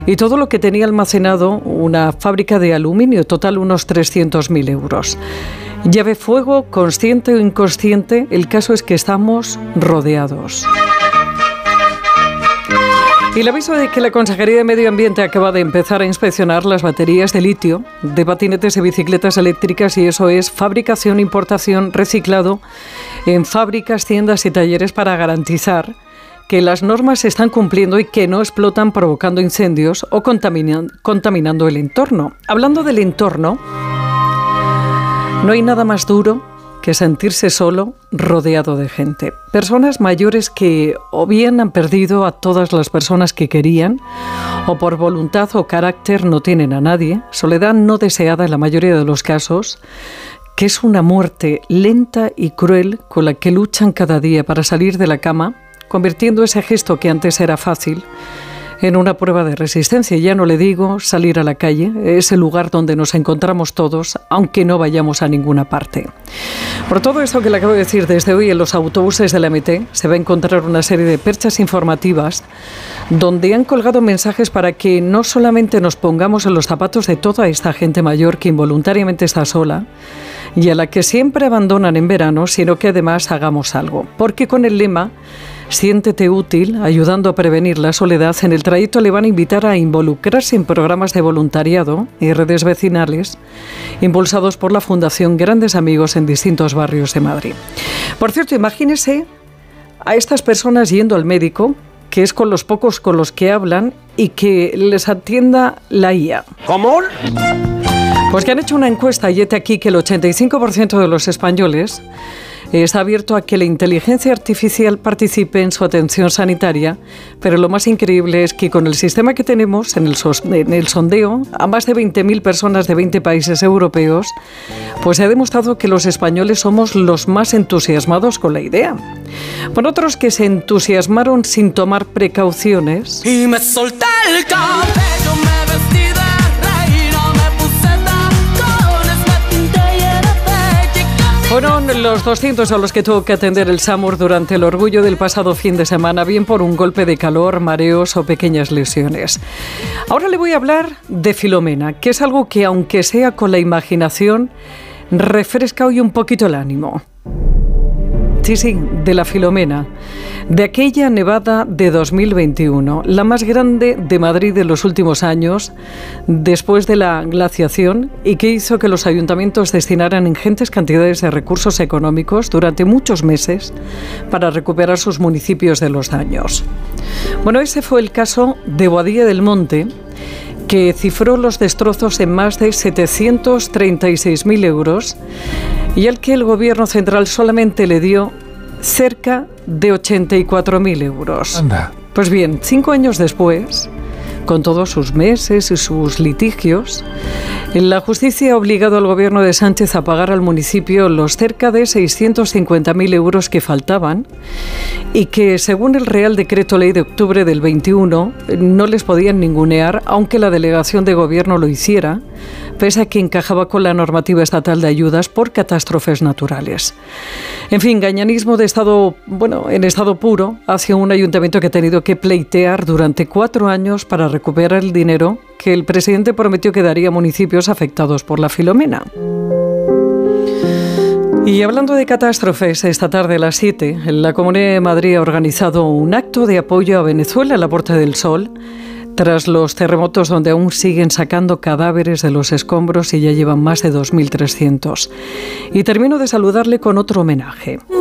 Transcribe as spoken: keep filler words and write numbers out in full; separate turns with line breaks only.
y todo lo que tenía almacenado una fábrica de aluminio, total unos trescientos mil euros. Llave fuego, consciente o inconsciente, el caso es que estamos rodeados. Y el aviso de que la Consejería de Medio Ambiente acaba de empezar a inspeccionar las baterías de litio de patinetes y bicicletas eléctricas, y eso es fabricación, importación, reciclado en fábricas, tiendas y talleres para garantizar que las normas se están cumpliendo y que no explotan provocando incendios o contaminan, contaminando el entorno. Hablando del entorno, no hay nada más duro que sentirse solo, rodeado de gente. Personas mayores que o bien han perdido a todas las personas que querían, o por voluntad o carácter no tienen a nadie. Soledad no deseada en la mayoría de los casos, que es una muerte lenta y cruel con la que luchan cada día para salir de la cama, convirtiendo ese gesto que antes era fácil en una prueba de resistencia. Ya no le digo salir a la calle, es el lugar donde nos encontramos todos, aunque no vayamos a ninguna parte. Por todo esto que le acabo de decir, desde hoy en los autobuses de la M T se va a encontrar una serie de perchas informativas donde han colgado mensajes para que no solamente nos pongamos en los zapatos de toda esta gente mayor que involuntariamente está sola y a la que siempre abandonan en verano, sino que además hagamos algo. Porque con el lema "Siéntete útil", ayudando a prevenir la soledad, en el trayecto le van a invitar a involucrarse en programas de voluntariado y redes vecinales impulsados por la Fundación Grandes Amigos en distintos barrios de Madrid. Por cierto, imagínese a estas personas yendo al médico, que es con los pocos con los que hablan, y que les atienda la I A.
¿Cómo?
Pues que han hecho una encuesta y hete aquí que el ochenta y cinco por ciento de los españoles está abierto a que la inteligencia artificial participe en su atención sanitaria, pero lo más increíble es que con el sistema que tenemos en el, sos, en el sondeo a más de veinte mil personas de veinte países europeos, pues se ha demostrado que los españoles somos los más entusiasmados con la idea. Por otros que se entusiasmaron sin tomar precauciones.
Y me solté el cabello, me vestí de reina, me puse tacones, me pinté y era bella.
Fueron los doscientos a los que tuvo que atender el SAMUR durante el orgullo del pasado fin de semana, bien por un golpe de calor, mareos o pequeñas lesiones. Ahora le voy a hablar de Filomena, que es algo que, aunque sea con la imaginación, refresca hoy un poquito el ánimo. Sí, sí, de la Filomena, de aquella nevada de dos mil veintiuno, la más grande de Madrid de los últimos años, después de la glaciación, y que hizo que los ayuntamientos destinaran ingentes cantidades de recursos económicos durante muchos meses para recuperar sus municipios de los daños. Bueno, ese fue el caso de Boadilla del Monte, que cifró los destrozos en más de setecientos treinta y seis mil euros y al que el Gobierno central solamente le dio cerca de ochenta y cuatro mil euros.
Anda.
Pues bien, cinco años después, con todos sus meses y sus litigios, la justicia ha obligado al Gobierno de Sánchez a pagar al municipio los cerca de seiscientos cincuenta mil euros que faltaban y que, según el Real Decreto Ley de octubre del veintiuno, no les podían ningunear, aunque la delegación de Gobierno lo hiciera, pese a que encajaba con la normativa estatal de ayudas por catástrofes naturales. En fin, gañanismo de estado, bueno, en estado puro hacia un ayuntamiento que ha tenido que pleitear durante cuatro años para recuperar el dinero que el presidente prometió que daría a municipios afectados por la Filomena. Y hablando de catástrofes, esta tarde a las siete, la Comunidad de Madrid ha organizado un acto de apoyo a Venezuela en la Puerta del Sol, tras los terremotos donde aún siguen sacando cadáveres de los escombros y ya llevan más de dos mil trescientos. Y termino de saludarle con otro homenaje.